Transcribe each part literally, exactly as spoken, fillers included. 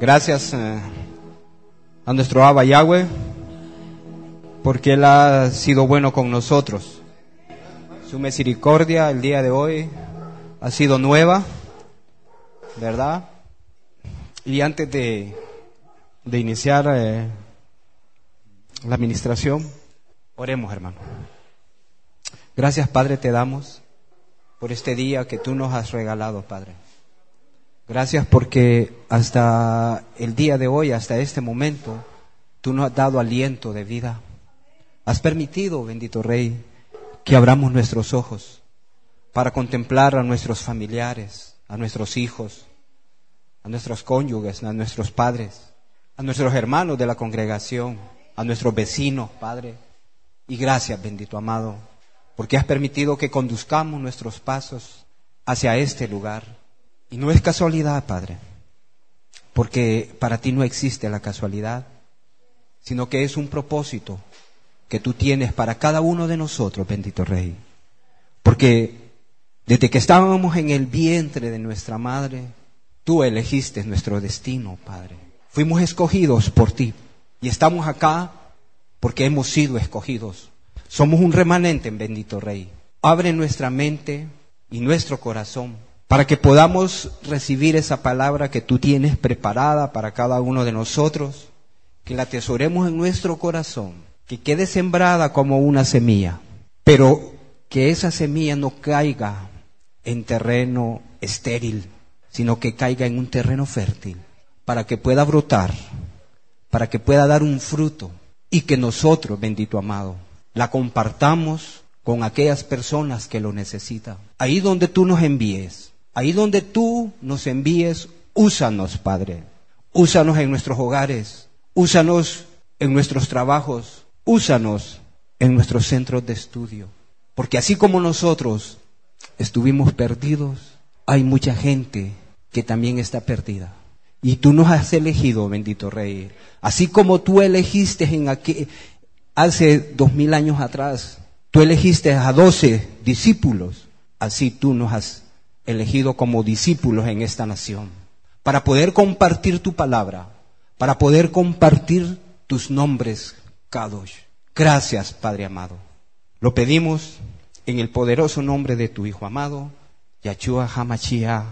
Gracias eh, a nuestro Abba Yahweh, porque Él ha sido bueno con nosotros. Su misericordia el día de hoy ha sido nueva, ¿verdad? Y antes de, de iniciar eh, la administración, oremos, hermano. Gracias, Padre, te damos por este día que tú nos has regalado, Padre. Gracias porque hasta el día de hoy, hasta este momento, tú nos has dado aliento de vida. Has permitido, bendito Rey, que abramos nuestros ojos para contemplar a nuestros familiares, a nuestros hijos, a nuestros cónyuges, a nuestros padres, a nuestros hermanos de la congregación, a nuestros vecinos, Padre. Y gracias, bendito amado, porque has permitido que conduzcamos nuestros pasos hacia este lugar. Y no es casualidad, Padre, porque para ti no existe la casualidad, sino que es un propósito que tú tienes para cada uno de nosotros, bendito Rey. Porque desde que estábamos en el vientre de nuestra madre, tú elegiste nuestro destino, Padre. Fuimos escogidos por ti y estamos acá porque hemos sido escogidos. Somos un remanente, bendito Rey. Abre nuestra mente y nuestro corazón para que podamos recibir esa palabra que tú tienes preparada para cada uno de nosotros, que la atesoremos en nuestro corazón, que quede sembrada como una semilla, pero que esa semilla no caiga en terreno estéril, sino que caiga en un terreno fértil, para que pueda brotar, para que pueda dar un fruto, y que nosotros, bendito amado, la compartamos con aquellas personas que lo necesitan. Ahí donde tú nos envíes, ahí donde tú nos envíes, úsanos, Padre. Úsanos en nuestros hogares, úsanos en nuestros trabajos, úsanos en nuestros centros de estudio. Porque así como nosotros estuvimos perdidos, hay mucha gente que también está perdida. Y tú nos has elegido, bendito Rey. Así como tú elegiste en aquel, hace dos mil años atrás, tú elegiste a doce discípulos, así tú nos has elegido como discípulos en esta nación, para poder compartir tu palabra, para poder compartir tus nombres, Kadosh. Gracias, Padre amado. Lo pedimos en el poderoso nombre de tu Hijo amado, Yahshua HaMashiach.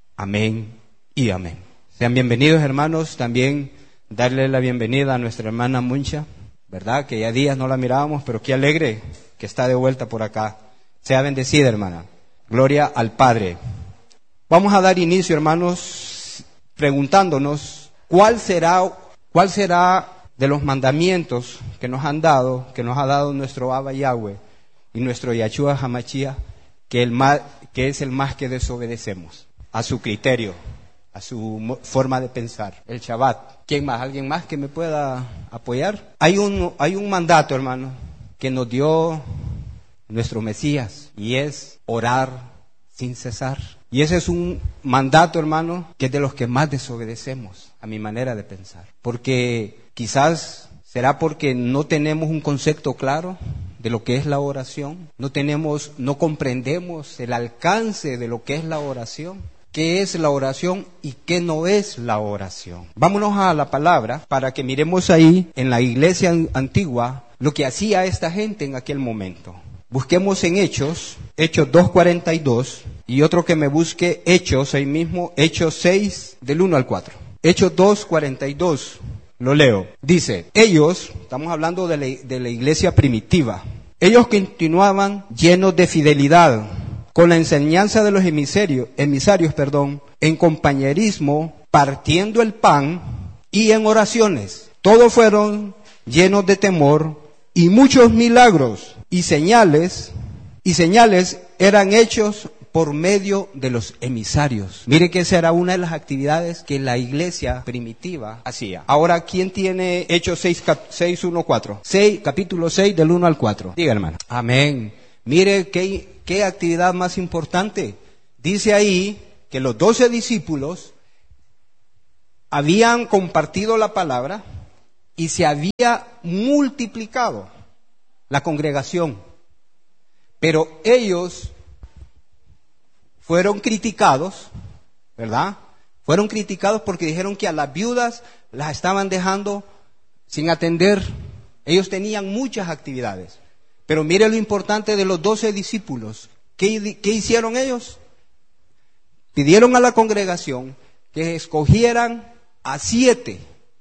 Amén y amén. Sean bienvenidos, hermanos. También darle la bienvenida a nuestra hermana Muncha, ¿verdad? Que ya días no la mirábamos, pero qué alegre que está de vuelta por acá. Sea bendecida, hermana. Gloria al Padre. Vamos a dar inicio, hermanos, preguntándonos cuál será, cuál será de los mandamientos que nos han dado, que nos ha dado nuestro Abba Yahweh y nuestro Yahshua HaMashiach, que, el más, que es el más que desobedecemos a su criterio, a su forma de pensar. El Shabbat. ¿Quién más? ¿Alguien más que me pueda apoyar? Hay un, hay un mandato, hermano, que nos dio nuestro Mesías, y es orar sin cesar. Y ese es un mandato, hermano, que es de los que más desobedecemos, a mi manera de pensar. Porque quizás será porque no tenemos un concepto claro de lo que es la oración, no tenemos, no comprendemos el alcance de lo que es la oración, qué es la oración y qué no es la oración. Vámonos a la palabra para que miremos ahí en la iglesia antigua lo que hacía esta gente en aquel momento. Busquemos en Hechos, Hechos dos cuarenta y dos, y otro que me busque Hechos, ahí mismo, Hechos seis, del uno al cuatro. Hechos dos cuarenta y dos, lo leo. Dice, ellos, estamos hablando de la, de la iglesia primitiva, ellos continuaban llenos de fidelidad, con la enseñanza de los emisarios, emisarios, perdón, en compañerismo, partiendo el pan y en oraciones. Todos fueron llenos de temor y muchos milagros y señales, y señales eran hechos por medio de los emisarios. Mire que esa era una de las actividades que la iglesia primitiva hacía. Ahora, ¿quién tiene Hechos seis, uno, cuatro? seis, capítulo seis, del uno al cuatro. Diga, hermano. Amén. Mire qué, qué actividad más importante. Dice ahí que los doce discípulos habían compartido la palabra y se había multiplicado la congregación. Pero ellos fueron criticados, ¿verdad? Fueron criticados porque dijeron que a las viudas las estaban dejando sin atender. Ellos tenían muchas actividades. Pero mire lo importante de los doce discípulos. ¿Qué, qué hicieron ellos? Pidieron a la congregación que escogieran a siete.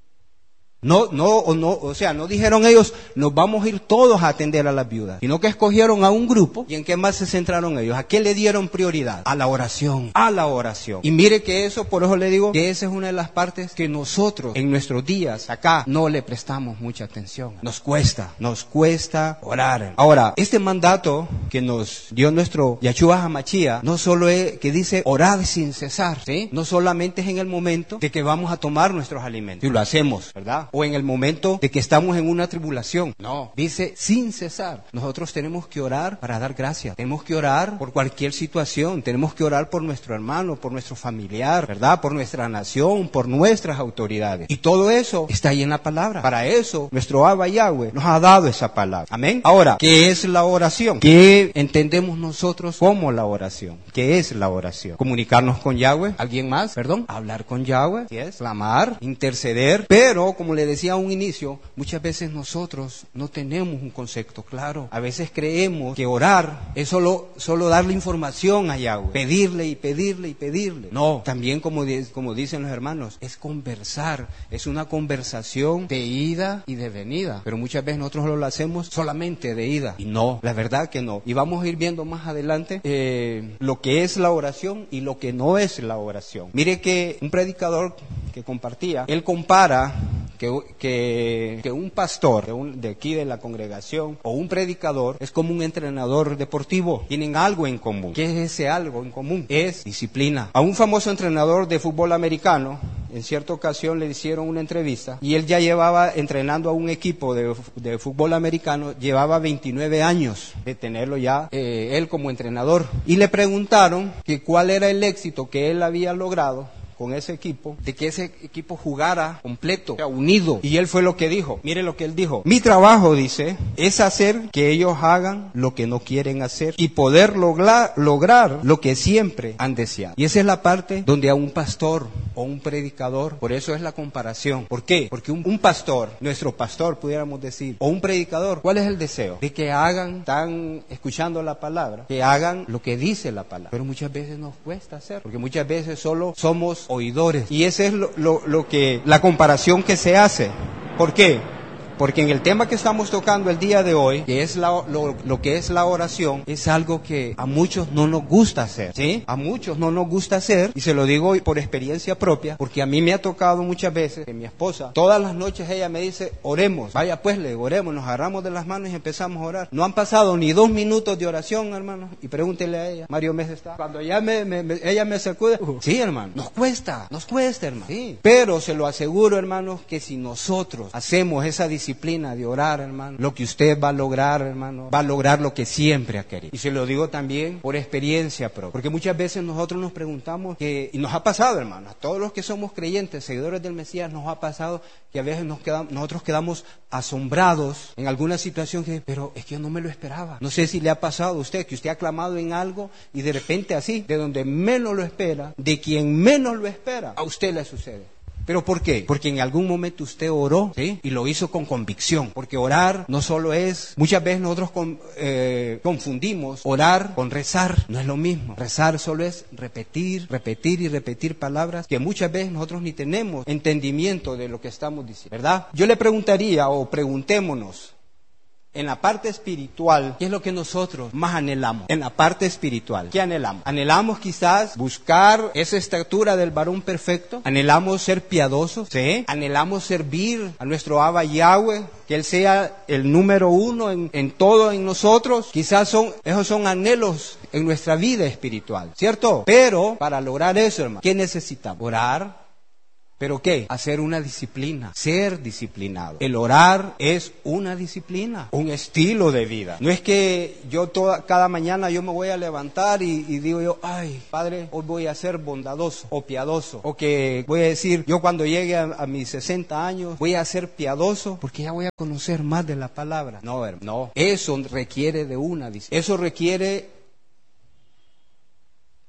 No, no, no, o sea, no dijeron ellos, nos vamos a ir todos a atender a las viudas, sino que escogieron a un grupo. ¿Y en qué más se centraron ellos? ¿A qué le dieron prioridad? A la oración, a la oración. Y mire que eso, por eso le digo, que esa es una de las partes que nosotros, en nuestros días, acá, no le prestamos mucha atención. Nos cuesta, nos cuesta orar. Ahora, este mandato que nos dio nuestro Yahshua HaMashiach, no solo es que dice orar sin cesar, ¿sí? No solamente es en el momento de que vamos a tomar nuestros alimentos, y lo hacemos, ¿verdad? O en el momento de que estamos en una tribulación. No, dice sin cesar. Nosotros tenemos que orar para dar gracias. Tenemos que orar por cualquier situación. Tenemos que orar por nuestro hermano, por nuestro familiar, ¿verdad? Por nuestra nación, por nuestras autoridades. Y todo eso está ahí en la palabra. Para eso, nuestro Abba Yahweh nos ha dado esa palabra. Amén. Ahora, ¿qué es la oración? ¿Qué entendemos nosotros como la oración? ¿Qué es la oración? Comunicarnos con Yahweh. ¿Alguien más? Perdón. Hablar con Yahweh. ¿Qué es? Clamar, interceder. Pero, como le decía a un inicio, muchas veces nosotros no tenemos un concepto claro. A veces creemos que orar es solo, solo darle información a Yahweh, pedirle y pedirle y pedirle. No, también como, como dicen los hermanos, es conversar, es una conversación de ida y de venida. Pero muchas veces nosotros lo hacemos solamente de ida. Y no, la verdad que no. Y vamos a ir viendo más adelante eh, lo que es la oración y lo que no es la oración. Mire que un predicador que compartía, él compara Que, que, que un pastor de, un, de aquí de la congregación o un predicador es como un entrenador deportivo. Tienen algo en común. ¿Qué es ese algo en común? Es disciplina. A un famoso entrenador de fútbol americano, en cierta ocasión le hicieron una entrevista y él ya llevaba entrenando a un equipo de, de fútbol americano, llevaba veintinueve años de tenerlo ya eh, él como entrenador. Y le preguntaron que cuál era el éxito que él había logrado con ese equipo, de que ese equipo jugara completo, unido. Y él fue lo que dijo. Mire lo que él dijo. Mi trabajo, dice, es hacer que ellos hagan lo que no quieren hacer y poder lograr, lograr lo que siempre han deseado. Y esa es la parte donde a un pastor o un predicador, por eso es la comparación. ¿Por qué? Porque un, un pastor, nuestro pastor pudiéramos decir, o un predicador, ¿cuál es el deseo? De que hagan, están escuchando la palabra, que hagan lo que dice la palabra. Pero muchas veces nos cuesta hacer, porque muchas veces solo somos oidores. Y esa es lo, lo, lo que, la comparación que se hace. ¿Por qué? Porque en el tema que estamos tocando el día de hoy, que es la, lo, lo que es la oración, es algo que a muchos no nos gusta hacer, ¿sí? A muchos no nos gusta hacer, y se lo digo por experiencia propia, porque a mí me ha tocado muchas veces que mi esposa, todas las noches ella me dice, oremos, vaya pues, le digo, oremos, nos agarramos de las manos y empezamos a orar. No han pasado ni dos minutos de oración, hermano, y pregúntele a ella, Mario Mes está, cuando ella me, me, me, ella me sacude, uh, sí, hermano, nos cuesta, nos cuesta, hermano, sí. Pero se lo aseguro, hermanos, que si nosotros hacemos esa disciplina de orar, hermano, lo que usted va a lograr, hermano, va a lograr lo que siempre ha querido. Y se lo digo también por experiencia propia, porque muchas veces nosotros nos preguntamos que, y nos ha pasado, hermano, a todos los que somos creyentes, seguidores del Mesías, nos ha pasado que a veces nos quedamos, nosotros quedamos asombrados en alguna situación que, pero es que yo no me lo esperaba. No sé si le ha pasado a usted que usted ha clamado en algo y de repente así, de donde menos lo espera, de quien menos lo espera, a usted le sucede. ¿Pero por qué? Porque en algún momento usted oró, ¿sí? Y lo hizo con convicción. Porque orar no solo es, muchas veces nosotros con, eh, confundimos orar con rezar. No es lo mismo. Rezar solo es repetir, repetir y repetir palabras que muchas veces nosotros ni tenemos entendimiento de lo que estamos diciendo, ¿verdad? Yo le preguntaría, o preguntémonos, en la parte espiritual, ¿qué es lo que nosotros más anhelamos? En la parte espiritual, ¿qué anhelamos? Anhelamos quizás buscar esa estatura del varón perfecto. Anhelamos ser piadosos, ¿sí? Anhelamos servir a nuestro Abba Yahweh, que Él sea el número uno en, en todo en nosotros. Quizás son, esos son anhelos en nuestra vida espiritual, ¿cierto? Pero para lograr eso, hermano, ¿qué necesitamos? Orar. ¿Pero qué? Hacer una disciplina, ser disciplinado. El orar es una disciplina, un estilo de vida. No es que yo toda, cada mañana yo me voy a levantar y, y digo yo, ay, Padre, hoy voy a ser bondadoso o piadoso. O que voy a decir, yo cuando llegue a, a mis sesenta años voy a ser piadoso porque ya voy a conocer más de la palabra. No, hermano, no. Eso requiere de una disciplina. Eso requiere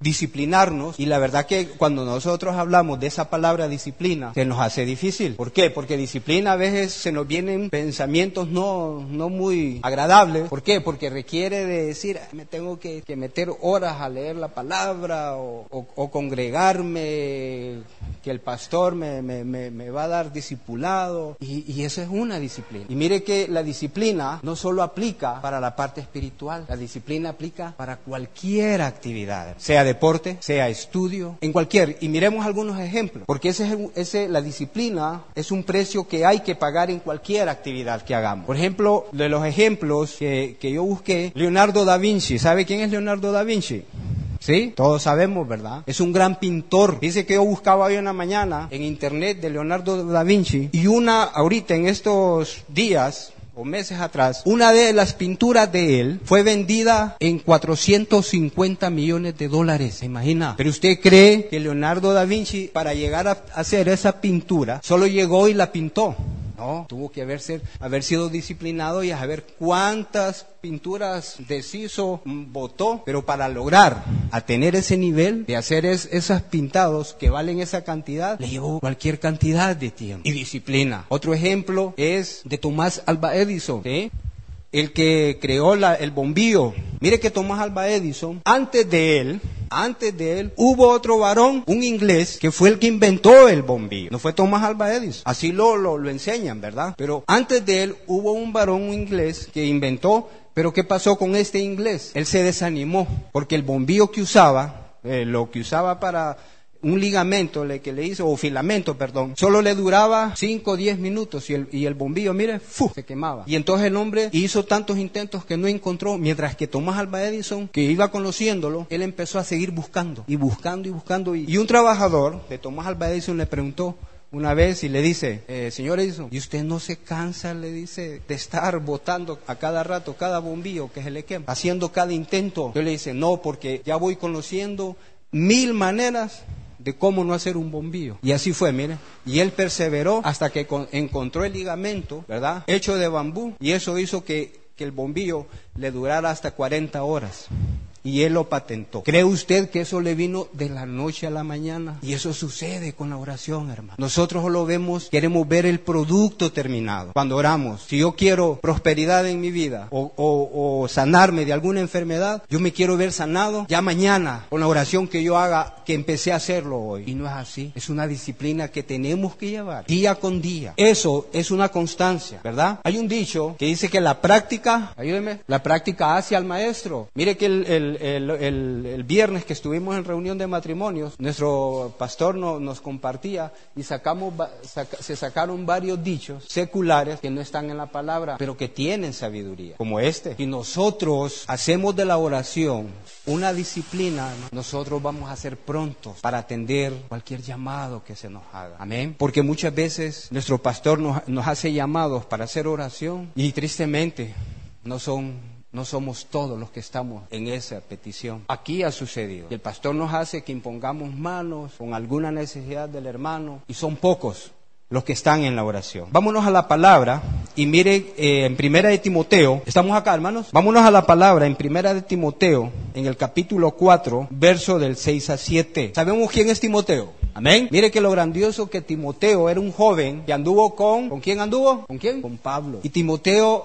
disciplinarnos, y la verdad que cuando nosotros hablamos de esa palabra disciplina, se nos hace difícil. ¿Por qué? Porque disciplina a veces se nos vienen pensamientos no, no muy agradables. ¿Por qué? Porque requiere de decir, me tengo que, que meter horas a leer la palabra o, o, o congregarme, que el pastor me, me, me, me va a dar discipulado, y, y eso es una disciplina. Y mire que la disciplina no solo aplica para la parte espiritual, la disciplina aplica para cualquier actividad, sea deporte, sea estudio, en cualquier. Y miremos algunos ejemplos, porque ese, es, ese, la disciplina es un precio que hay que pagar en cualquier actividad que hagamos. Por ejemplo, de los ejemplos que, que yo busqué, Leonardo da Vinci. ¿Sabe quién es Leonardo da Vinci? Sí, todos sabemos, ¿verdad? Es un gran pintor. Dice que yo buscaba hoy en la mañana en internet de Leonardo da Vinci, y una ahorita en estos días o meses atrás, una de las pinturas de él fue vendida en cuatrocientos cincuenta millones de dólares. ¿Se imagina? Pero usted cree que Leonardo da Vinci, para llegar a hacer esa pintura, solo llegó y la pintó. No, tuvo que haber, ser, haber sido disciplinado y a saber cuántas pinturas deshizo, botó, pero para lograr a tener ese nivel de hacer es, esos pintados que valen esa cantidad, le llevó cualquier cantidad de tiempo y disciplina. Otro ejemplo es de Tomás Alva Edison, ¿sí? El que creó la, el bombillo. Mire que Tomás Alva Edison, antes de él, antes de él, hubo otro varón, un inglés, que fue el que inventó el bombillo. No fue Tomás Alva Edison. Así lo, lo, lo enseñan, ¿verdad? Pero antes de él hubo un varón, un inglés, que inventó. Pero ¿qué pasó con este inglés? Él se desanimó, porque el bombillo que usaba, eh, lo que usaba para un ligamento le, que le hizo, o filamento, perdón, solo le duraba cinco o diez minutos, y el, y el bombillo, mire, ¡fu!, se quemaba. Y entonces el hombre hizo tantos intentos que no encontró, mientras que Tomás Alva Edison, que iba conociéndolo, él empezó a seguir buscando, y buscando, y buscando, y, y un trabajador de Tomás Alva Edison le preguntó una vez y le dice, eh, señor Edison, ¿y usted no se cansa, le dice, de estar botando a cada rato cada bombillo que se le quema, haciendo cada intento? Yo le dice, no, porque ya voy conociendo mil maneras de cómo no hacer un bombillo. Y así fue, mire. Y él perseveró hasta que con, encontró el ligamento, ¿verdad?, hecho de bambú, y eso hizo que, que el bombillo le durara hasta cuarenta horas. Y él lo patentó. ¿Cree usted que eso le vino de la noche a la mañana? Y eso sucede con la oración, hermano. Nosotros lo vemos, queremos ver el producto terminado. Cuando oramos, si yo quiero prosperidad en mi vida o, o, o sanarme de alguna enfermedad, yo me quiero ver sanado ya mañana con la oración que yo haga, que empecé a hacerlo hoy. Y no es así. Es una disciplina que tenemos que llevar día con día. Eso es una constancia, ¿verdad? Hay un dicho que dice que la práctica, ayúdeme, la práctica hace al maestro. Mire que el, el El, el, el viernes que estuvimos en reunión de matrimonios, nuestro pastor no, nos compartía y sacamos, saca, se sacaron varios dichos seculares que no están en la palabra, pero que tienen sabiduría, como este. Si nosotros hacemos de la oración una disciplina, nosotros vamos a ser prontos para atender cualquier llamado que se nos haga. Amén. Porque muchas veces nuestro pastor nos, nos hace llamados para hacer oración y tristemente no son... No somos todos los que estamos en esa petición. Aquí ha sucedido. El pastor nos hace que impongamos manos con alguna necesidad del hermano, y son pocos los que están en la oración. Vámonos a la palabra y mire eh, en Primera de Timoteo. ¿Estamos acá, hermanos? Vámonos a la palabra en Primera de Timoteo, en el capítulo cuatro, verso del seis a siete. ¿Sabemos quién es Timoteo? Amén. Mire que lo grandioso que Timoteo era un joven que anduvo con... ¿Con quién anduvo? ¿Con quién? Con Pablo. Y Timoteo...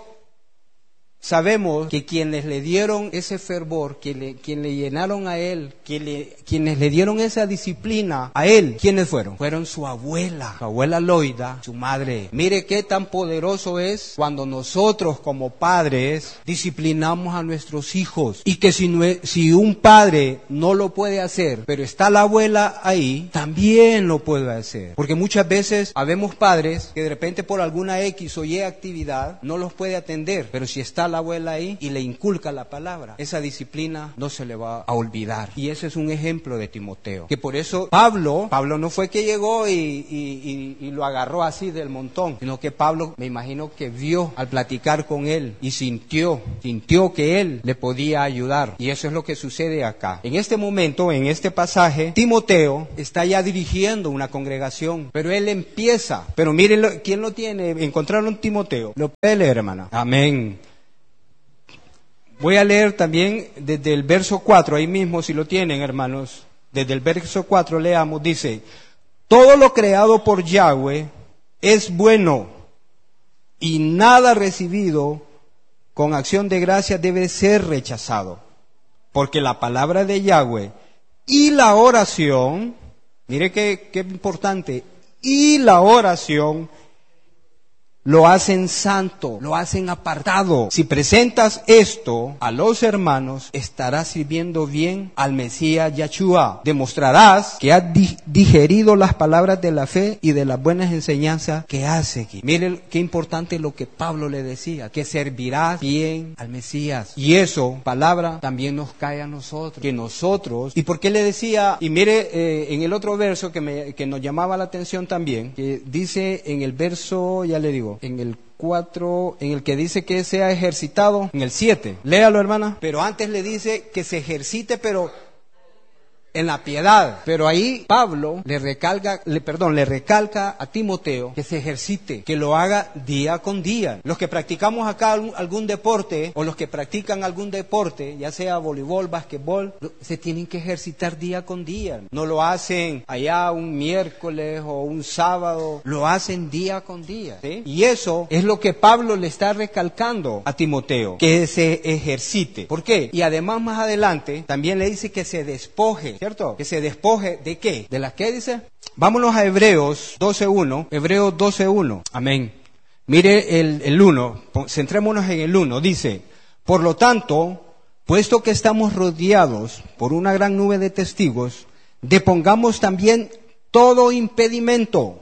Sabemos que quienes le dieron ese fervor, que le, quien le llenaron a él, que le, quienes le dieron esa disciplina a él, ¿quiénes fueron? Fueron su abuela, su abuela Loida, su madre. Mire qué tan poderoso es cuando nosotros como padres disciplinamos a nuestros hijos. Y que si, no, si un padre no lo puede hacer, pero está la abuela ahí, también lo puede hacer. Porque muchas veces habemos padres que de repente por alguna X o Y actividad no los puede atender, pero si está la abuela ahí y le inculca la palabra, esa disciplina no se le va a olvidar. Y ese es un ejemplo de Timoteo, que por eso Pablo, Pablo no fue que llegó y, y, y, y lo agarró así del montón, sino que Pablo, me imagino que vio al platicar con él y sintió, sintió que él le podía ayudar. Y eso es lo que sucede acá. En este momento, en este pasaje, Timoteo está ya dirigiendo una congregación, pero él empieza, pero miren, ¿quién lo tiene? ¿Encontraron Timoteo? Lo puede leer, hermana. Amén. Voy a leer también desde el verso cuatro, ahí mismo si lo tienen, hermanos. Desde el verso cuatro leamos, dice: todo lo creado por Yahweh es bueno, y nada recibido con acción de gracia debe ser rechazado. Porque la palabra de Yahweh y la oración, mire qué, qué importante, y la oración lo hacen santo, lo hacen apartado. Si presentas esto a los hermanos, estarás sirviendo bien al Mesías Yahshua. Demostrarás que has di- digerido las palabras de la fe y de las buenas enseñanzas que has seguido. Miren qué importante lo que Pablo le decía, que servirás bien al Mesías. Y eso, palabra, también nos cae a nosotros. Que nosotros, ¿y por qué le decía? Y mire, eh, en el otro verso que, me, que nos llamaba la atención también, que dice en el verso, ya le digo, en el cuatro, en el que dice que sea ejercitado, en el siete, léalo, hermana. Pero antes le dice que se ejercite, pero en la piedad. Pero ahí Pablo le recalca, le, perdón, le recalca a Timoteo que se ejercite, que lo haga día con día. Los que practicamos acá algún, algún deporte, o los que practican algún deporte, ya sea voleibol, basquetbol, se tienen que ejercitar día con día. No lo hacen allá un miércoles o un sábado, lo hacen día con día, ¿sí? Y eso es lo que Pablo le está recalcando a Timoteo, que se ejercite. ¿Por qué? Y además más adelante también le dice que se despoje, ¿cierto? Que se despoje ¿de qué? ¿De la qué dice? Vámonos a Hebreos doce uno. Hebreos doce uno. Amén. Mire el, el uno. Centrémonos en el uno. Dice: por lo tanto, puesto que estamos rodeados por una gran nube de testigos, depongamos también todo impedimento.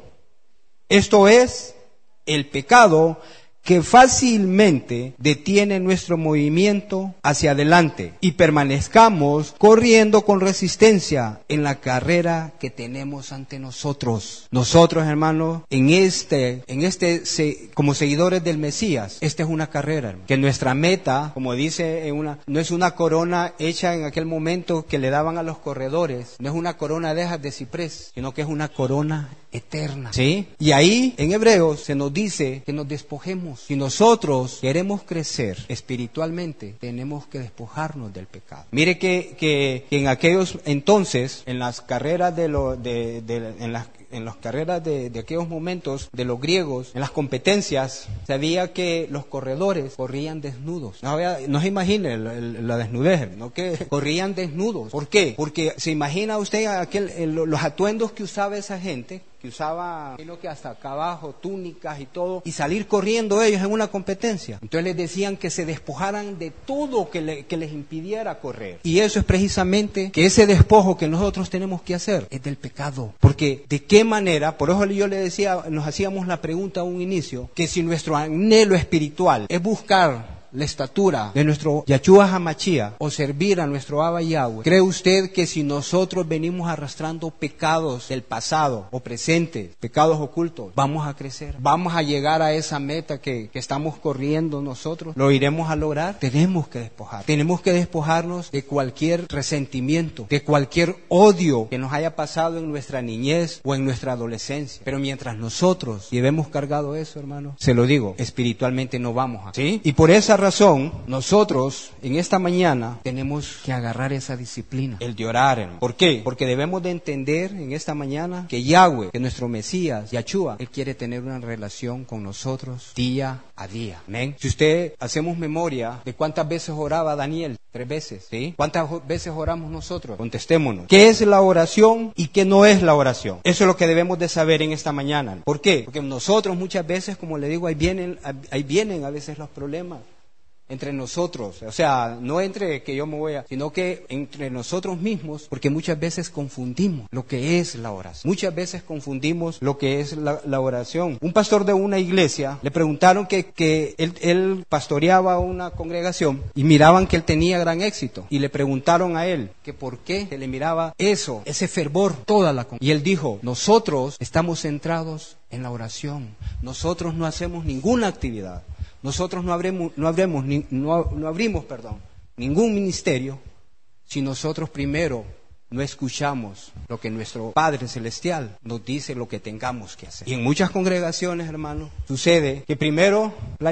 Esto es, el pecado que fácilmente detiene nuestro movimiento hacia adelante, y permanezcamos corriendo con resistencia en la carrera que tenemos ante nosotros. Nosotros, hermanos, en este, en este, se, como seguidores del Mesías, esta es una carrera, hermano, que nuestra meta, como dice en una, no es una corona hecha en aquel momento que le daban a los corredores, no es una corona de esas de ciprés, sino que es una corona eterna, ¿sí? Y ahí en Hebreos se nos dice que nos despojemos. Si nosotros queremos crecer espiritualmente, tenemos que despojarnos del pecado. Mire que, que, que en aquellos entonces, en las carreras de los, de, de, en las en las carreras de, de aquellos momentos de los griegos, en las competencias, sabía que los corredores corrían desnudos. No, había, no se imagine el, el, la desnudez, ¿no? Que corrían desnudos. ¿Por qué? Porque se imagina usted aquel, el, los atuendos que usaba esa gente, que usaba, creo que hasta acá abajo, túnicas y todo, y salir corriendo ellos en una competencia. Entonces les decían que se despojaran de todo que, le, que les impidiera correr. Y eso es precisamente que ese despojo que nosotros tenemos que hacer es del pecado. Porque de qué manera, por eso yo le decía, nos hacíamos la pregunta a un inicio, que si nuestro anhelo espiritual es buscar la estatura de nuestro Yahshua HaMashiach o servir a nuestro Abba Yahweh, ¿cree usted que si nosotros venimos arrastrando pecados del pasado o presente, pecados ocultos, vamos a crecer? ¿Vamos a llegar a esa meta que, que estamos corriendo nosotros? ¿Lo iremos a lograr? Tenemos que despojar. Tenemos que despojarnos de cualquier resentimiento, de cualquier odio que nos haya pasado en nuestra niñez o en nuestra adolescencia. Pero mientras nosotros llevemos cargado eso, hermano, se lo digo, espiritualmente no vamos a... ¿Sí? Y por esa razón, razón, nosotros en esta mañana tenemos que agarrar esa disciplina, el de orar, hermano. ¿Por qué? Porque debemos de entender en esta mañana que Yahweh, que nuestro Mesías, Yahshua, Él quiere tener una relación con nosotros día a día. Amén. Si usted hacemos memoria de cuántas veces oraba Daniel, tres veces, ¿sí? ¿Cuántas veces oramos nosotros? Contestémonos. ¿Qué es la oración y qué no es la oración? Eso es lo que debemos de saber en esta mañana. ¿Por qué? Porque nosotros muchas veces, como le digo, ahí vienen, ahí vienen a veces los problemas. Entre nosotros, o sea, no entre que yo me voy a, sino que entre nosotros mismos, porque muchas veces confundimos lo que es la oración. Muchas veces confundimos lo que es la, la oración. Un pastor de una iglesia le preguntaron que, que él, él pastoreaba una congregación y miraban que él tenía gran éxito. Y le preguntaron a él que por qué se le miraba eso, ese fervor, toda la congregación. Y él dijo, nosotros estamos centrados en la oración. Nosotros no hacemos ninguna actividad. Nosotros no abremos, no abremos, no, no abrimos, perdón, ningún ministerio si nosotros primero no escuchamos lo que nuestro Padre Celestial nos dice lo que tengamos que hacer. Y en muchas congregaciones, hermanos, sucede que primero planifican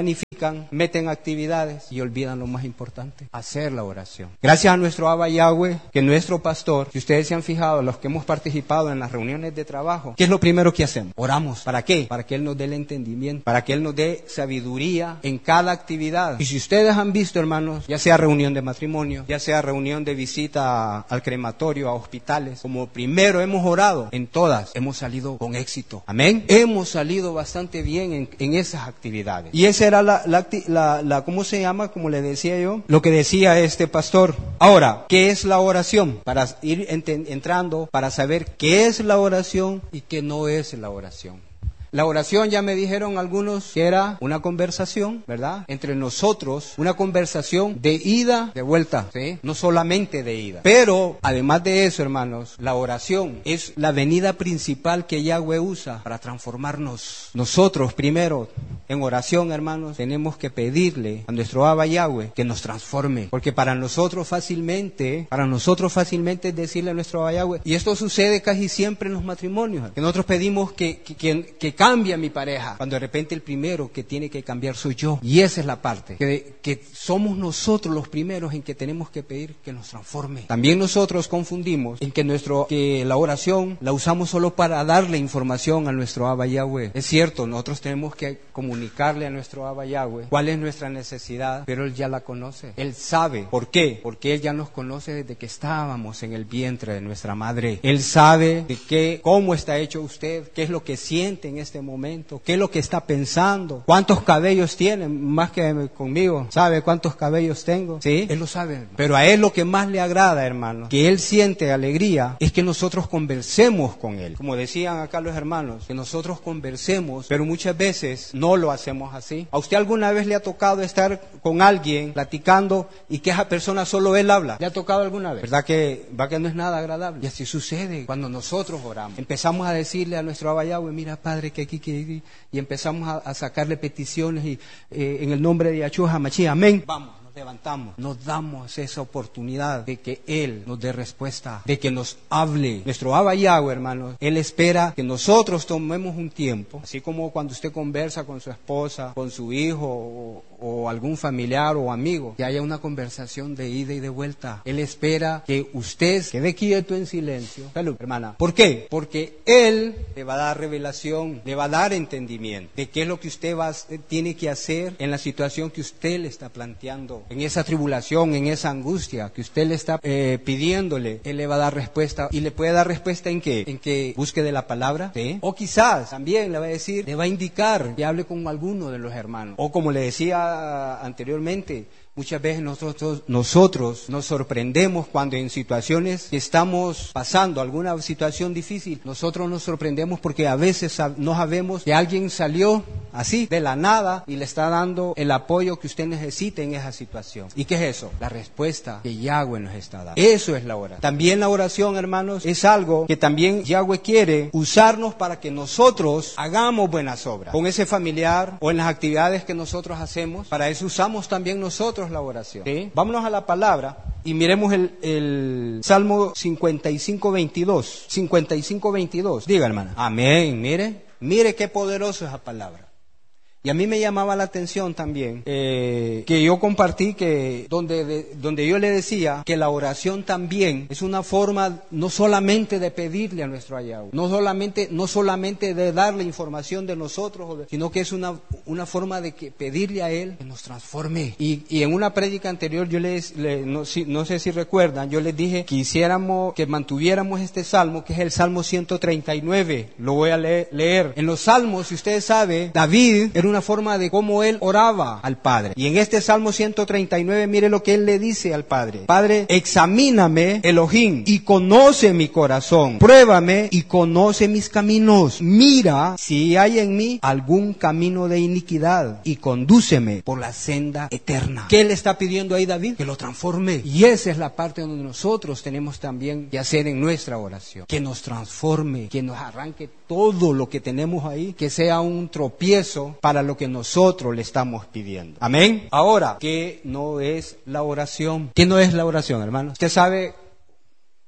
buscan, meten actividades y olvidan lo más importante, hacer la oración. Gracias a nuestro Abba Yahweh, que nuestro pastor, si ustedes se han fijado, los que hemos participado en las reuniones de trabajo, ¿qué es lo primero que hacemos? Oramos. ¿Para qué? Para que Él nos dé el entendimiento, para que Él nos dé sabiduría en cada actividad. Y si ustedes han visto, hermanos, ya sea reunión de matrimonio, ya sea reunión de visita al crematorio, a hospitales, como primero hemos orado, en todas hemos salido con éxito. Amén. Hemos salido bastante bien en, en esas actividades. Y esa era la, la, la, la, ¿cómo se llama? Como le decía yo, lo que decía este pastor. Ahora, ¿qué es la oración? Para ir ent- entrando, para saber qué es la oración y qué no es la oración. La oración, ya me dijeron algunos, que era una conversación, ¿verdad? Entre nosotros, una conversación de ida, de vuelta, ¿sí? No solamente de ida. Pero, además de eso, hermanos, la oración es la venida principal que Yahweh usa para transformarnos. Nosotros, primero, en oración, hermanos, tenemos que pedirle a nuestro Abba Yahweh que nos transforme. Porque para nosotros fácilmente, para nosotros fácilmente es decirle a nuestro Abba Yahweh, y esto sucede casi siempre en los matrimonios, que nosotros pedimos que, que, que, que cambia mi pareja, cuando de repente el primero que tiene que cambiar soy yo. Y esa es la parte, que, que somos nosotros los primeros en que tenemos que pedir que nos transforme. También nosotros confundimos en que, nuestro, que la oración la usamos solo para darle información a nuestro Abba Yahweh. Es cierto, nosotros tenemos que comunicarle a nuestro Abba Yahweh cuál es nuestra necesidad, pero Él ya la conoce. Él sabe. ¿Por qué? Porque Él ya nos conoce desde que estábamos en el vientre de nuestra madre. Él sabe de qué, cómo está hecho usted, qué es lo que siente en este momento, qué es lo que está pensando, cuántos cabellos tiene, más que conmigo, sabe cuántos cabellos tengo, ¿sí? Él lo sabe, hermano. Pero a Él lo que más le agrada, hermano, que Él siente alegría, es que nosotros conversemos con Él. Como decían acá los hermanos, que nosotros conversemos, pero muchas veces no lo hacemos así. ¿A usted alguna vez le ha tocado estar con alguien platicando y que esa persona solo Él habla? ¿Le ha tocado alguna vez? ¿Verdad que, va que no es nada agradable? Y así sucede cuando nosotros oramos. Empezamos a decirle a nuestro Abba Yahweh, mira, Padre, que aquí, que y empezamos a, a sacarle peticiones y eh, en el nombre de Yahshua HaMashiach, amén. Vamos, nos levantamos, nos damos esa oportunidad de que Él nos dé respuesta, de que nos hable. Nuestro Abba Yahweh, hermanos, Él espera que nosotros tomemos un tiempo, así como cuando usted conversa con su esposa, con su hijo o, o algún familiar o amigo, que haya una conversación de ida y de vuelta. Él espera que usted quede quieto en silencio. Salud, hermana. ¿Por qué? Porque Él le va a dar revelación, le va a dar entendimiento de qué es lo que usted va, tiene que hacer en la situación que usted le está planteando, en esa tribulación, en esa angustia que usted le está eh, pidiéndole. Él le va a dar respuesta. ¿Y le puede dar respuesta en qué? En que busque de la palabra, ¿sí? O quizás también le va a decir, le va a indicar que hable con alguno de los hermanos. O como le decía anteriormente, muchas veces nosotros, nosotros nos sorprendemos cuando en situaciones que estamos pasando, alguna situación difícil, nosotros nos sorprendemos porque a veces no sabemos que alguien salió así, de la nada, y le está dando el apoyo que usted necesita en esa situación. ¿Y qué es eso? La respuesta que Yahweh nos está dando. Eso es la oración. También la oración, hermanos, es algo que también Yahweh quiere usarnos para que nosotros hagamos buenas obras. Con ese familiar o en las actividades que nosotros hacemos, para eso usamos también nosotros la oración. ¿Sí? Vámonos a la palabra y miremos el, el Salmo cincuenta y cinco, veintidós. cincuenta y cinco, veintidós. Diga, hermana. Amén. Mire, mire qué poderoso es esa palabra. Y a mí me llamaba la atención también eh, que yo compartí que donde, de, donde yo le decía que la oración también es una forma no solamente de pedirle a nuestro Yahweh, no solamente, no solamente de darle información de nosotros, sino que es una, una forma de que pedirle a Él que nos transforme. Y, y en una prédica anterior yo les, le, no, si, no sé si recuerdan, yo les dije que hiciéramos, que mantuviéramos este salmo, que es el Salmo ciento treinta y nueve. Lo voy a leer. leer. En los salmos, si ustedes saben, David era una forma de cómo él oraba al Padre. Y en este Salmo ciento treinta y nueve, mire lo que él le dice al Padre. Padre, examíname, Elohim, y conoce mi corazón. Pruébame y conoce mis caminos. Mira si hay en mí algún camino de iniquidad y condúceme por la senda eterna. ¿Qué le está pidiendo ahí David? Que lo transforme. Y esa es la parte donde nosotros tenemos también que hacer en nuestra oración. Que nos transforme, que nos arranque todo lo que tenemos ahí, que sea un tropiezo para lo que nosotros le estamos pidiendo. Amén. Ahora, ¿qué no es la oración? ¿Qué no es la oración, hermano? Usted sabe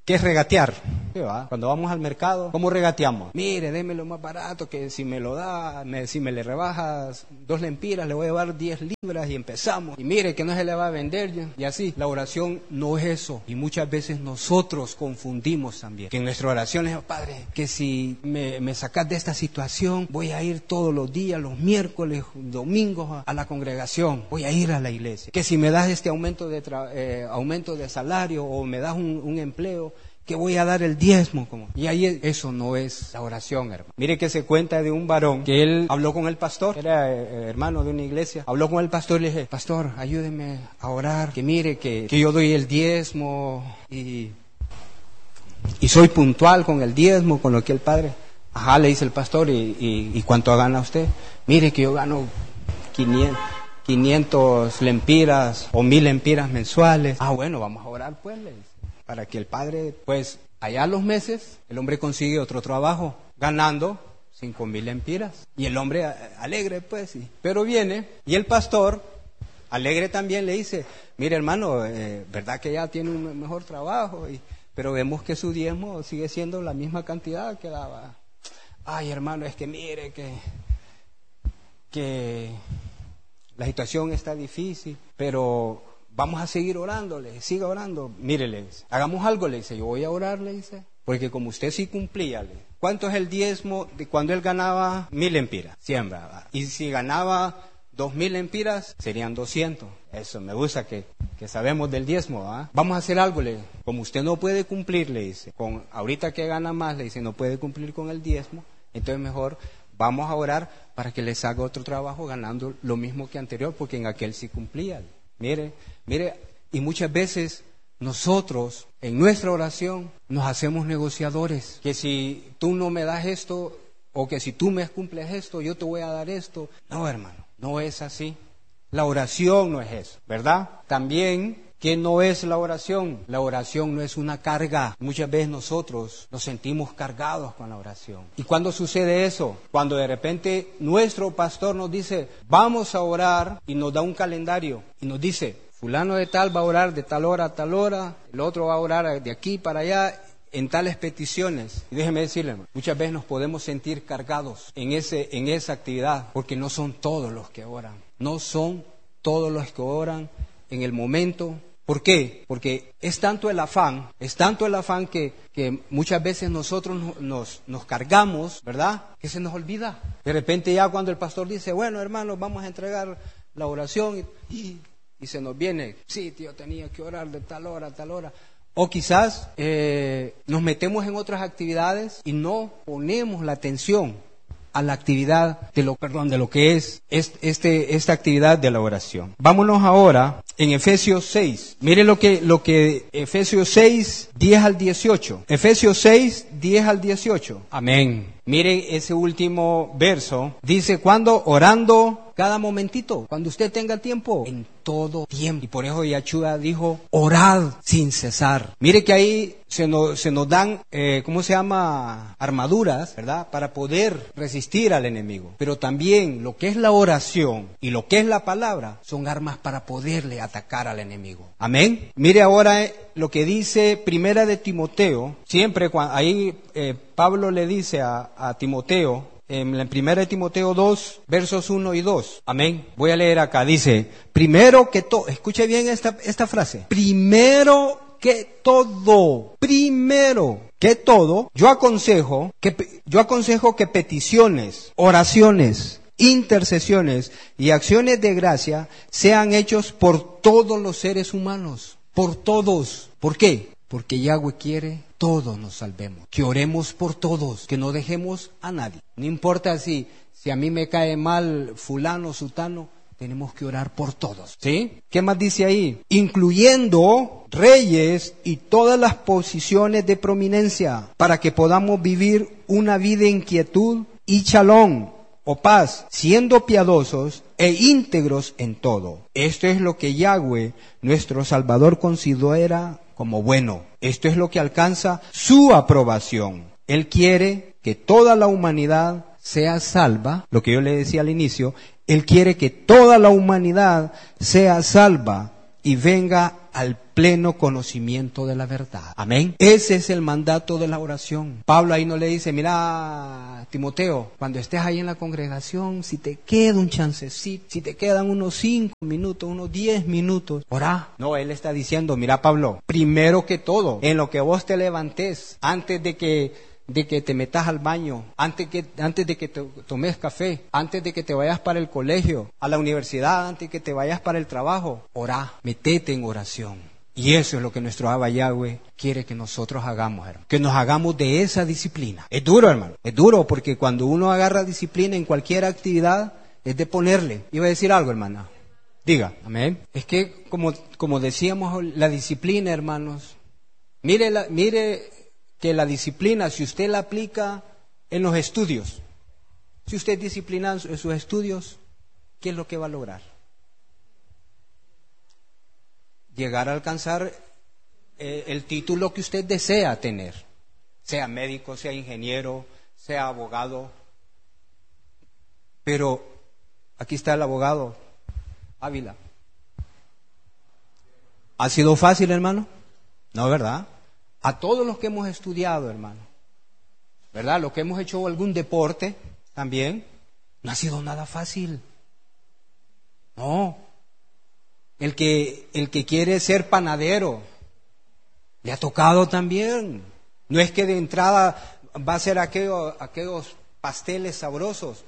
¿Qué es regatear? ¿Qué va? Cuando vamos al mercado, ¿cómo regateamos? Mire, déme lo más barato, que si me lo da, me, si me le rebajas dos lempiras, le voy a llevar diez libras y empezamos. Y mire que no se le va a vender. Y así, la oración no es eso. Y muchas veces nosotros confundimos también. Que en nuestra oración le digo, Padre, que si me, me sacas de esta situación, voy a ir todos los días, los miércoles, domingos a, a la congregación. Voy a ir a la iglesia. Que si me das este aumento de, tra- eh, aumento de salario o me das un, un empleo, que voy a dar el diezmo. Como. Y ahí eso no es la oración, hermano. Mire que se cuenta de un varón que él habló con el pastor, era eh, hermano de una iglesia, habló con el pastor y le dije, pastor, ayúdeme a orar, que mire que, que yo doy el diezmo y, y soy puntual con el diezmo, con lo que el padre... Ajá, le dice el pastor, ¿y, y, y cuánto gana usted? Mire que yo gano quinientos, quinientos lempiras o mil lempiras mensuales. Ah, bueno, vamos a orar pues, le dice. Para que el padre, pues, allá a los meses, el hombre consigue otro trabajo, ganando cinco mil lempiras. Y el hombre alegre, pues, sí. Pero viene, y el pastor, alegre también, le dice, mire hermano, eh, verdad que ya tiene un mejor trabajo, y, pero vemos que su diezmo sigue siendo la misma cantidad que daba. Ay, hermano, es que mire que, que la situación está difícil, pero... vamos a seguir orándole, siga orando. Mírele, hagamos algo, le dice, yo voy a orar, le dice, porque como usted sí cumplía, le, ¿cuánto es el diezmo de cuando él ganaba mil lempiras? cien, ¿verdad? Y si ganaba dos mil lempiras, serían doscientos. Eso, me gusta que, que sabemos del diezmo, ¿ah? Vamos a hacer algo, le, como usted no puede cumplir, le dice, con ahorita que gana más, le dice, no puede cumplir con el diezmo, entonces mejor vamos a orar para que les haga otro trabajo ganando lo mismo que anterior, porque en aquel sí cumplía. Le. Mire, mire, y muchas veces nosotros en nuestra oración nos hacemos negociadores, que si tú no me das esto o que si tú me cumples esto, yo te voy a dar esto. No, hermano, no es así. La oración no es eso, ¿verdad? También, ¿qué no es la oración? La oración no es una carga. Muchas veces nosotros nos sentimos cargados con la oración. ¿Y cuándo sucede eso? Cuando de repente nuestro pastor nos dice, vamos a orar, y nos da un calendario y nos dice, fulano de tal va a orar de tal hora a tal hora, el otro va a orar de aquí para allá en tales peticiones. Y déjeme decirle, hermano, muchas veces nos podemos sentir cargados en, ese, en esa actividad, porque no son todos los que oran, no son todos los que oran en el momento. ¿Por qué? Porque es tanto el afán, es tanto el afán que, que muchas veces nosotros nos, nos, nos cargamos, ¿verdad? Que se nos olvida. De repente ya cuando el pastor dice, bueno hermanos, vamos a entregar la oración y, y, y se nos viene, sí tío, tenía que orar de tal hora a tal hora. O quizás eh, nos metemos en otras actividades y no ponemos la atención a la actividad de lo, perdón, de lo que es este, esta actividad de la oración. Vámonos ahora en Efesios seis. Mire lo que, lo que Efesios seis, diez al dieciocho. Efesios seis, diez al dieciocho. Amén. Mire ese último verso. Dice, cuando orando cada momentito, cuando usted tenga tiempo, en todo tiempo. Y por eso Yahshua dijo, orad sin cesar. Mire que ahí se nos, se nos dan, eh, ¿cómo se llama? Armaduras, ¿verdad? Para poder resistir al enemigo. Pero también lo que es la oración y lo que es la palabra son armas para poderle atacar al enemigo. Amén. Mire ahora eh, lo que dice Primera de Timoteo. Siempre cuando, ahí eh, Pablo le dice a, a Timoteo, en la Primera de Timoteo dos, versos uno y dos. Amén. Voy a leer acá. Dice, primero que todo, escuche bien esta, esta frase. Primero que todo, primero que todo, yo aconsejo que, yo aconsejo que peticiones, oraciones, intercesiones y acciones de gracia sean hechos por todos los seres humanos. Por todos. ¿Por qué? Porque Yahweh quiere todos nos salvemos, que oremos por todos, que no dejemos a nadie. No importa si, si a mí me cae mal fulano, sutano, tenemos que orar por todos. ¿Sí? ¿Qué más dice ahí? Incluyendo reyes y todas las posiciones de prominencia, para que podamos vivir una vida en quietud y shalom, o paz, siendo piadosos e íntegros en todo. Esto es lo que Yahweh, nuestro Salvador, considera como bueno. Esto es lo que alcanza su aprobación. Él quiere que toda la humanidad sea salva, lo que yo le decía al inicio, Él quiere que toda la humanidad sea salva y venga al pleno conocimiento de la verdad. Amén. Ese es el mandato de la oración. Pablo ahí no le dice, mira, Timoteo, cuando estés ahí en la congregación, si te queda un chancecito, si te quedan unos cinco minutos, unos diez minutos, orá. No, él está diciendo, mira, Pablo, primero que todo, en lo que vos te levantes, antes de que de que te metas al baño, antes, que, antes de que te tomes café, antes de que te vayas para el colegio, a la universidad, antes de que te vayas para el trabajo, orá, metete en oración. Y eso es lo que nuestro Abba Yahweh quiere que nosotros hagamos, hermano. Que nos hagamos de esa disciplina. Es duro, hermano. Es duro porque cuando uno agarra disciplina en cualquier actividad, es de ponerle. Iba a decir algo, hermana. Diga, amén. Es que, como, como decíamos, la disciplina, hermanos, mire, la, mire que la disciplina, si usted la aplica en los estudios, si usted es disciplinado en sus estudios, ¿qué es lo que va a lograr? Llegar a alcanzar eh, el título que usted desea tener, sea médico, sea ingeniero, sea abogado. Pero aquí está el abogado Ávila. ¿Ha sido fácil, hermano? No, ¿verdad? A todos los que hemos estudiado, hermano, ¿verdad? Los que hemos hecho algún deporte también, no ha sido nada fácil. No. El que, el que quiere ser panadero, le ha tocado también. No es que de entrada va a ser aquellos, aquellos pasteles sabrosos.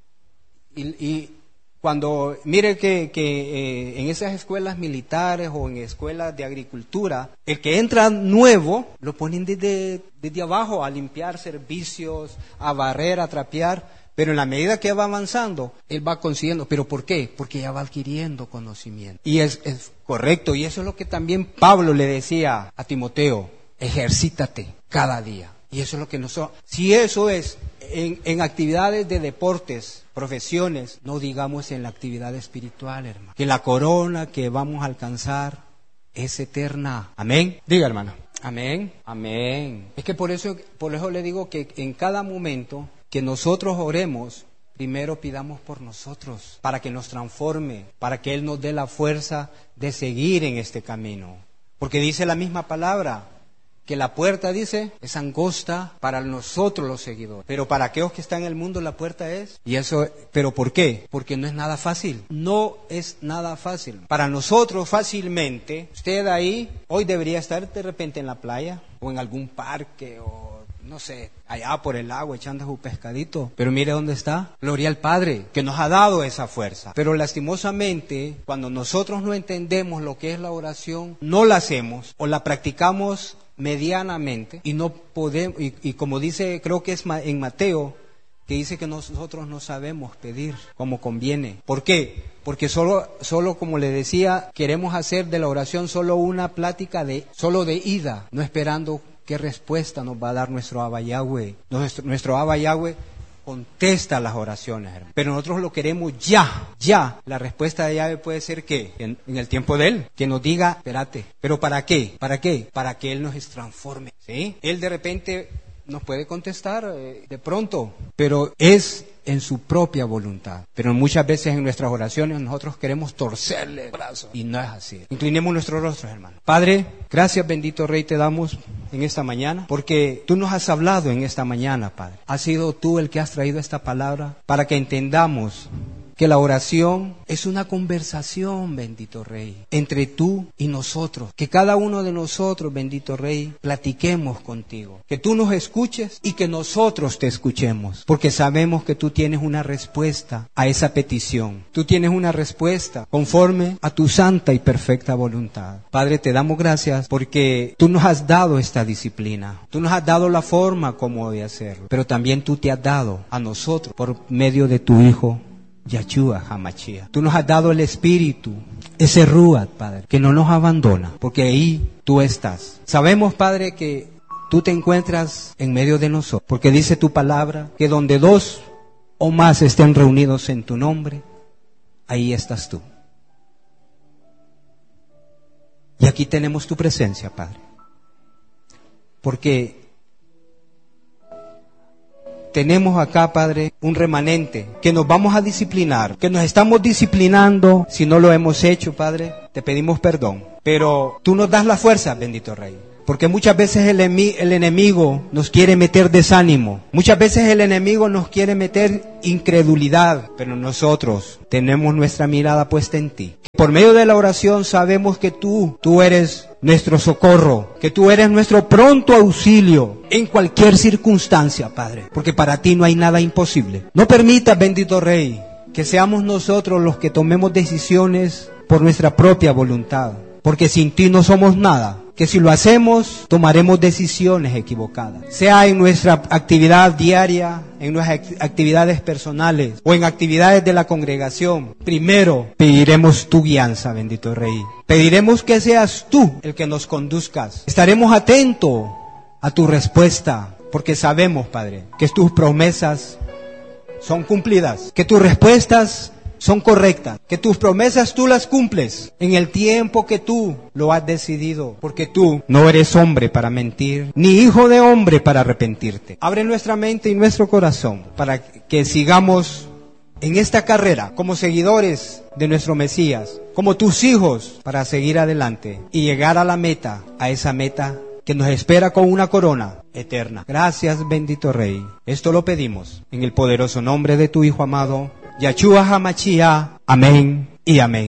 Y, y cuando, mire que, que eh, en esas escuelas militares o en escuelas de agricultura, el que entra nuevo, lo ponen desde, desde abajo a limpiar servicios, a barrer, a trapear. Pero en la medida que va avanzando, él va consiguiendo. ¿Pero por qué? Porque ya va adquiriendo conocimiento. Y es, es correcto. Y eso es lo que también Pablo le decía a Timoteo. Ejercítate cada día. Y eso es lo que nosotros... Si eso es en, en actividades de deportes, profesiones, no digamos en la actividad espiritual, hermano. Que la corona que vamos a alcanzar es eterna. Amén. Diga, hermano. Amén. Amén. Es que por eso, por eso le digo que en cada momento que nosotros oremos, primero pidamos por nosotros, para que nos transforme, para que Él nos dé la fuerza de seguir en este camino. Porque dice la misma palabra, que la puerta, dice, es angosta para nosotros los seguidores. Pero para aquellos que están en el mundo la puerta es. Y eso, ¿pero por qué? Porque no es nada fácil. No es nada fácil. Para nosotros fácilmente, usted ahí, hoy debería estar de repente en la playa, o en algún parque, o no sé, allá por el agua echando su pescadito. Pero mire dónde está. Gloria al Padre, que nos ha dado esa fuerza. Pero lastimosamente, cuando nosotros no entendemos lo que es la oración, no la hacemos o la practicamos medianamente y no podemos, y, y como dice, creo que es en Mateo, que dice que nosotros no sabemos pedir como conviene. ¿Por qué? Porque solo, solo como le decía, queremos hacer de la oración solo una plática de, solo de ida, no esperando qué respuesta nos va a dar nuestro Abba Yahweh. Nuestro, nuestro Abba Yahweh contesta las oraciones, hermano. Pero nosotros lo queremos ya, ya. La respuesta de Yahweh puede ser que en, en el tiempo de Él, que nos diga, espérate. ¿Pero para qué? ¿Para qué? Para que Él nos transforme, ¿sí? Él de repente nos puede contestar eh, de pronto, pero es en su propia voluntad. Pero muchas veces en nuestras oraciones nosotros queremos torcerle el brazo y no es así. Inclinemos nuestros rostros, hermano. Padre, gracias, bendito Rey, te damos en esta mañana, porque tú nos has hablado en esta mañana, Padre. Has sido tú el que has traído esta palabra para que entendamos que la oración es una conversación, bendito Rey, entre tú y nosotros. Que cada uno de nosotros, bendito Rey, platiquemos contigo. Que tú nos escuches y que nosotros te escuchemos. Porque sabemos que tú tienes una respuesta a esa petición. Tú tienes una respuesta conforme a tu santa y perfecta voluntad. Padre, te damos gracias porque tú nos has dado esta disciplina. Tú nos has dado la forma como de hacerlo. Pero también tú te has dado a nosotros por medio de tu Hijo Yahshua HaMashiach. Tú nos has dado el Espíritu, ese Ruach, Padre, que no nos abandona, porque ahí tú estás. Sabemos, Padre, que tú te encuentras en medio de nosotros, porque dice tu palabra, que donde dos o más estén reunidos en tu nombre, ahí estás tú. Y aquí tenemos tu presencia, Padre, porque tenemos acá, Padre, un remanente que nos vamos a disciplinar, que nos estamos disciplinando si no lo hemos hecho, Padre. Te pedimos perdón, pero tú nos das la fuerza, bendito Rey. Porque muchas veces el, el enemigo nos quiere meter desánimo. Muchas veces el enemigo nos quiere meter incredulidad. Pero nosotros tenemos nuestra mirada puesta en ti. Por medio de la oración sabemos que tú, tú eres nuestro socorro. Que tú eres nuestro pronto auxilio en cualquier circunstancia, Padre. Porque para ti no hay nada imposible. No permitas, bendito Rey, que seamos nosotros los que tomemos decisiones por nuestra propia voluntad. Porque sin ti no somos nada. Que si lo hacemos, tomaremos decisiones equivocadas. Sea en nuestra actividad diaria, en nuestras actividades personales o en actividades de la congregación. Primero, pediremos tu guianza, bendito Rey. Pediremos que seas tú el que nos conduzcas. Estaremos atentos a tu respuesta, porque sabemos, Padre, que tus promesas son cumplidas, que tus respuestas son correctas, que tus promesas tú las cumples en el tiempo que tú lo has decidido, porque tú no eres hombre para mentir, ni hijo de hombre para arrepentirte. Abre nuestra mente y nuestro corazón para que sigamos en esta carrera como seguidores de nuestro Mesías, como tus hijos, para seguir adelante y llegar a la meta, a esa meta que nos espera con una corona eterna. Gracias, bendito Rey. Esto lo pedimos en el poderoso nombre de tu Hijo amado, Yahshua HaMashiach. Amén y amén.